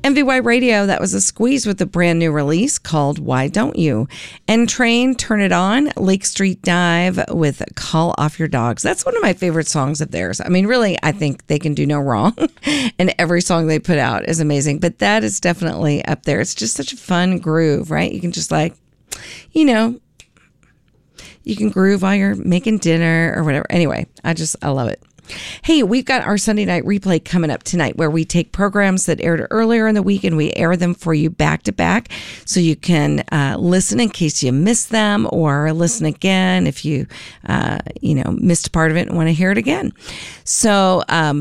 MVY Radio, that was a squeeze with a brand new release called Why Don't You? N Train, Turn It On, Lake Street Dive with Call Off Your Dogs. That's one of my favorite songs of theirs. I mean, really, I think they can do no wrong. And every song they put out is amazing. But that is definitely up there. It's just such a fun groove, right? You can just you can groove while you're making dinner or whatever. Anyway, I love it. Hey, we've got our Sunday night replay coming up tonight where we take programs that aired earlier in the week and we air them for you back to back so you can listen in case you missed them or listen again if you, missed a part of it and want to hear it again. So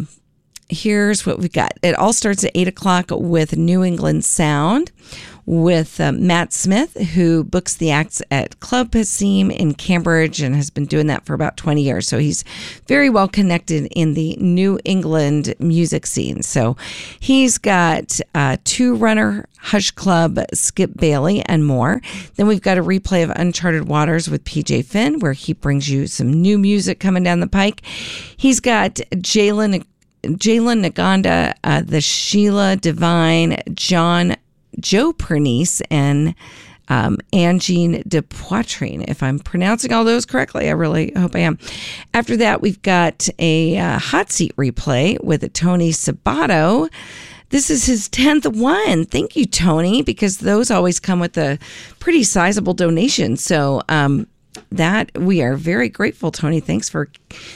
here's what we've got. It all starts at 8 o'clock with New England Sound with Matt Smith, who books the acts at Club Passim in Cambridge and has been doing that for about 20 years. So he's very well connected in the New England music scene. So he's got Two Runner, Hush Club, Skip Bailey, and more. Then we've got a replay of Uncharted Waters with PJ Finn, where he brings you some new music coming down the pike. He's got Jalen Naganda, the Sheila Divine, Joe Pernice, and Angine de Poitrine, if I'm pronouncing all those correctly. I really hope I am. After that, we've got a hot seat replay with Tony Sabato. This is his 10th one. Thank you, Tony, because those always come with a pretty sizable donation. So that we are very grateful, Tony. Thanks for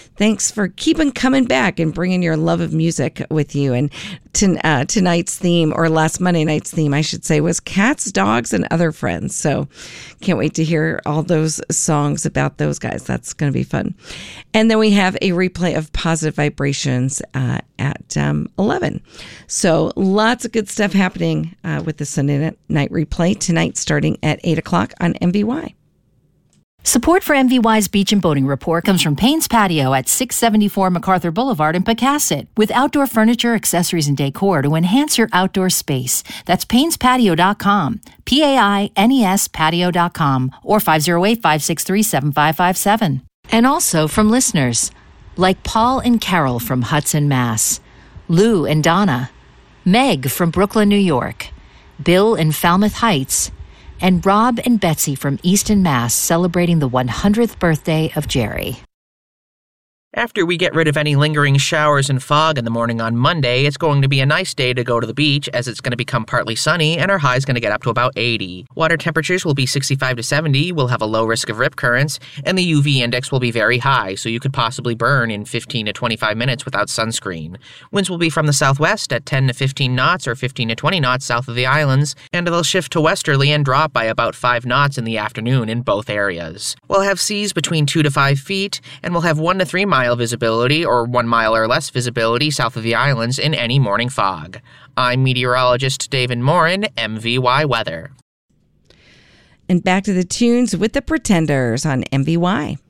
keeping coming back and bringing your love of music with you. And tonight's theme, or last Monday night's theme, I should say, was Cats, Dogs, and Other Friends. So can't wait to hear all those songs about those guys. That's going to be fun. And then we have a replay of Positive Vibrations at 11. So lots of good stuff happening with the Sunday night replay tonight starting at 8 o'clock on MVY. Support for MVY's Beach and Boating Report comes from Payne's Patio at 674 MacArthur Boulevard in Pecasset, with outdoor furniture, accessories, and decor to enhance your outdoor space. That's painespatio.com, P-A-I-N-E-S patio.com, or 508-563-7557. And also from listeners like Paul and Carol from Hudson, Mass., Lou and Donna, Meg from Brooklyn, New York, Bill in Falmouth Heights, and Rob and Betsy from Easton, Mass., celebrating the 100th birthday of Jerry. After we get rid of any lingering showers and fog in the morning on Monday, it's going to be a nice day to go to the beach as it's going to become partly sunny and our high is going to get up to about 80. Water temperatures will be 65 to 70, we'll have a low risk of rip currents, and the UV index will be very high, so you could possibly burn in 15 to 25 minutes without sunscreen. Winds will be from the southwest at 10 to 15 knots or 15 to 20 knots south of the islands, and they'll shift to westerly and drop by about 5 knots in the afternoon in both areas. We'll have seas between 2 to 5 feet, and we'll have 1 to 3 mile visibility or 1 mile or less visibility south of the islands in any morning fog. I'm meteorologist David Morin, MVY Weather. And back to the tunes with the Pretenders on MVY.